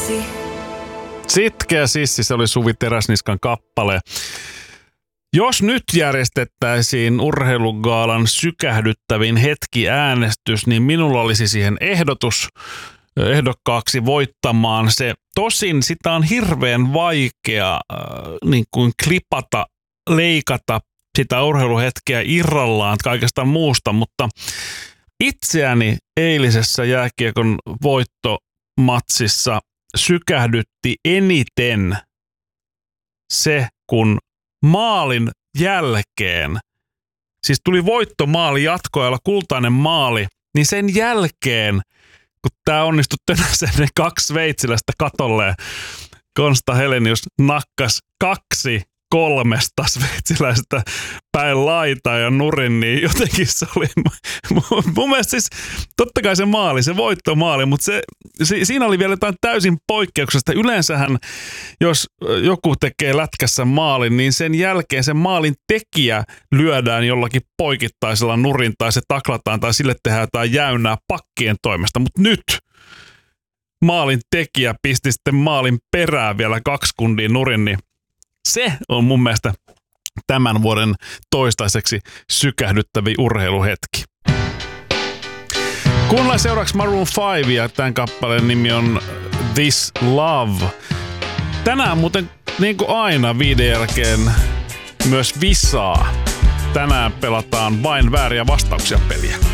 Sitkeä sissi, se oli Suvi Teräsniskan kappale. Jos nyt järjestettäisiin urheilugaalan sykähdyttävin hetki äänestys, niin minulla olisi siihen ehdokkaaksi voittamaan se. Tosin sitä on hirveän vaikea niin kuin klipata, leikata sitä urheiluhetkeä irrallaan kaikesta muusta, mutta itseäni eilisessä jääkiekon voittomatsissa sykähdytti eniten se, kun maalin jälkeen, siis tuli voittomaali jatkoajalla, kultainen maali, niin sen jälkeen, kun tämä onnistui tönäsen ne 2 sveitsiläistä katolle, Konsta Helenius nakkas 2 3 sveitsiläistä päin laitaa ja nurin, niin jotenkin se oli mun mielestä siis, totta kai se maali, se voittomaali, mutta siinä oli vielä jotain täysin poikkeuksesta. Yleensähän, jos joku tekee lätkässä maalin, niin sen jälkeen sen maalin tekijä lyödään jollakin poikittaisella nurin tai se taklataan tai sille tehdään jotain jäynää pakkien toimesta, mutta nyt maalin tekijä pisti sitten maalin perään vielä 2 sekuntia nurin, niin se on mun mielestä tämän vuoden toistaiseksi sykähdyttävi urheiluhetki. Kuunnellaan seuraavaksi Maroon 5 ja tämän kappaleen nimi on This Love. Tänään muuten niin kuin aina 5 jälkeen myös visaa. Tänään pelataan vain vääriä vastauksia peliä.